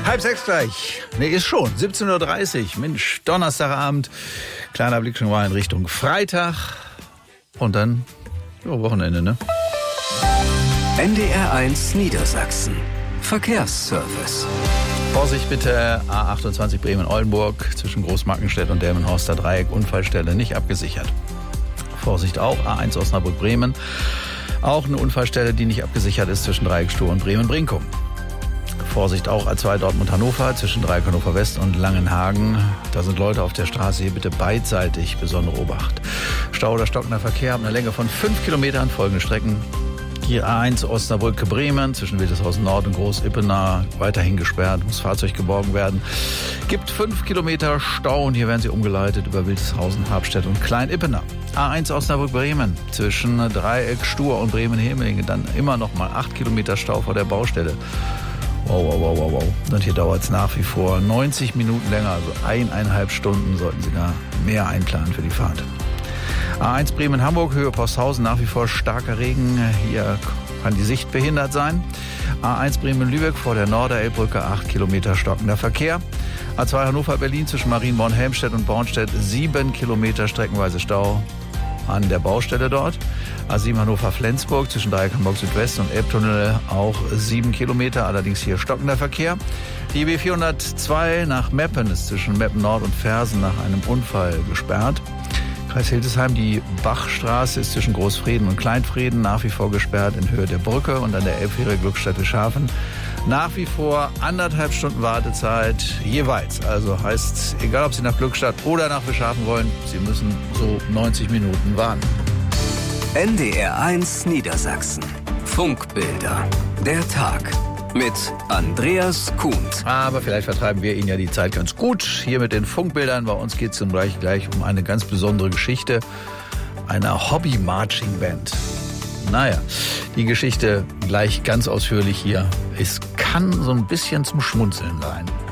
5:30 gleich. Nee, ist schon. 17:30 Uhr. Mensch, Donnerstagabend. Kleiner Blick schon mal in Richtung Freitag. Und dann Wochenende, ne? NDR1 Niedersachsen. Verkehrsservice. Vorsicht bitte, A28 Bremen-Oldenburg zwischen Großmarkenstedt und Delmenhorster Dreieck, Unfallstelle nicht abgesichert. Vorsicht auch, A1 Osnabrück-Bremen, auch eine Unfallstelle, die nicht abgesichert ist zwischen Dreieckstuhl und Bremen-Brinkum. Vorsicht auch, A2 Dortmund-Hannover zwischen Dreieck Hannover West und Langenhagen. Da sind Leute auf der Straße, hier bitte beidseitig besondere Obacht. Stau oder stockender Verkehr, haben eine Länge von 5 Kilometern, folgende Strecken. Hier A1 Osnabrück-Bremen zwischen Wildeshausen Nord und Groß-Ippener weiterhin gesperrt, muss Fahrzeug geborgen werden. Gibt 5 Kilometer Stau und hier werden sie umgeleitet über Wildeshausen, Habstedt und Klein-Ippener. A1 Osnabrück-Bremen zwischen Dreieck, Stur und Bremen-Hemelinge, dann immer noch mal 8 Kilometer Stau vor der Baustelle. Wow. Und hier dauert es nach wie vor 90 Minuten länger, also 1,5 Stunden sollten Sie da mehr einplanen für die Fahrt. A1 Bremen-Hamburg, Höhe Posthausen, nach wie vor starker Regen. Hier kann die Sicht behindert sein. A1 Bremen-Lübeck vor der Norderelbbrücke, 8 Kilometer stockender Verkehr. A2 Hannover-Berlin zwischen Marienborn-Helmstedt und Bornstedt, 7 Kilometer streckenweise Stau an der Baustelle dort. A7 Hannover-Flensburg zwischen Dreieck Hamburg Südwest und Elbtunnel auch 7 Kilometer, allerdings hier stockender Verkehr. Die B402 nach Meppen ist zwischen Meppen Nord und Fersen nach einem Unfall gesperrt. Kreis Hildesheim, die Bachstraße ist zwischen Großfrieden und Kleinfrieden nach wie vor gesperrt in Höhe der Brücke und an der Elbfähre Glückstätte-Schafen. Nach wie vor 1,5 Stunden Wartezeit jeweils. Also heißt, egal ob Sie nach Glückstadt oder nach Beschafen wollen, Sie müssen so 90 Minuten warten. NDR1 Niedersachsen. Funkbilder. Der Tag. Mit Andreas Kuhnt. Aber vielleicht vertreiben wir Ihnen ja die Zeit ganz gut. Hier mit den Funkbildern. Bei uns geht es gleich um eine ganz besondere Geschichte einer Hobby-Marching-Band. Naja, die Geschichte gleich ganz ausführlich hier. Es kann so ein bisschen zum Schmunzeln sein.